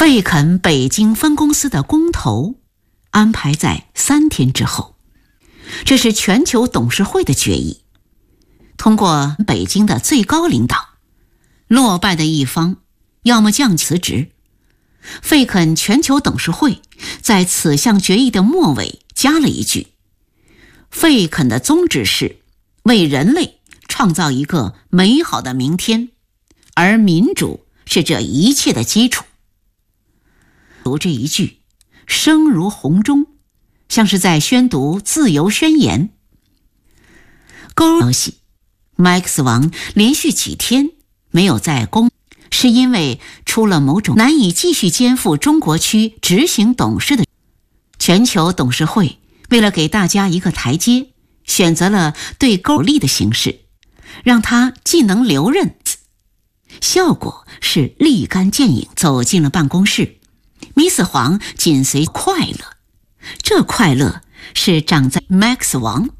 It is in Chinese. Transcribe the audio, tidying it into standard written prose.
费肯北京分公司的公投安排在3天之后，这是全球董事会的决议。通过北京的最高领导，落败的一方要么降辞职。费肯全球董事会在此项决议的末尾加了一句：费肯的宗旨是为人类创造一个美好的明天，而民主是这一切的基础。读这一句，声如洪钟，像是在宣读自由宣言。消息，麦克斯王连续几天没有在公，是因为出了某种难以继续肩负中国区执行董事的。全球董事会为了给大家一个台阶，选择了对有利的形式，让他既能留任，效果是立竿见影。走进了办公室，米斯黄紧随快乐，这快乐是长在麦克斯王